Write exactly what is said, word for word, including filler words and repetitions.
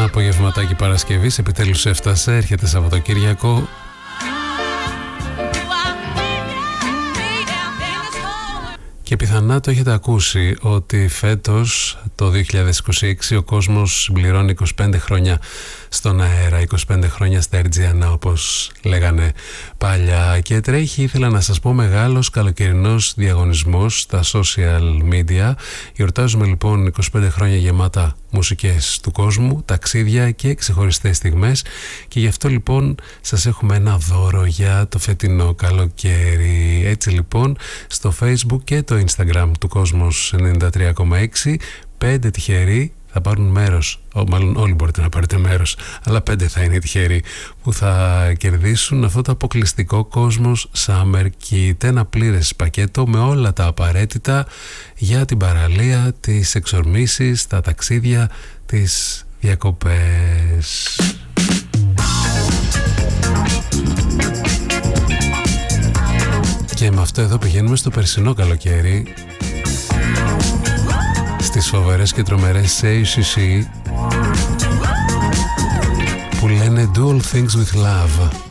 απογευματάκι Παρασκευής επιτέλους έφτασε, έρχεται Σαββατοκύριακο. Και πιθανά το έχετε ακούσει ότι φέτος το δύο χιλιάδες είκοσι έξι ο κόσμος συμπληρώνει είκοσι πέντε χρόνια στον αέρα, είκοσι πέντε χρόνια στα Ερτζιανά όπως λέγανε παλιά, και τρέχει, ήθελα να σας πω, μεγάλος καλοκαιρινός διαγωνισμός στα social media. Γιορτάζουμε λοιπόν είκοσι πέντε χρόνια γεμάτα μουσικές του κόσμου, ταξίδια και ξεχωριστές στιγμές, και γι' αυτό λοιπόν σας έχουμε ένα δώρο για το φετινό καλοκαίρι. Έτσι λοιπόν στο Facebook και το Instagram του Κόσμος ενενήντα τρία κόμμα έξι πέντε τυχεροί θα πάρουν μέρος, Ό, μάλλον όλοι μπορείτε να πάρετε μέρος, αλλά πέντε θα είναι οι τυχεροί που θα κερδίσουν αυτό το αποκλειστικό Κόσμος Summer Kit, ένα πλήρες πακέτο με όλα τα απαραίτητα για την παραλία, τις εξορμήσεις, τα ταξίδια, τις διακοπές. Και με αυτό εδώ πηγαίνουμε στο περσινό καλοκαίρι, στις φοβερές και τρομερές έι σι σι που λένε Do all things with love.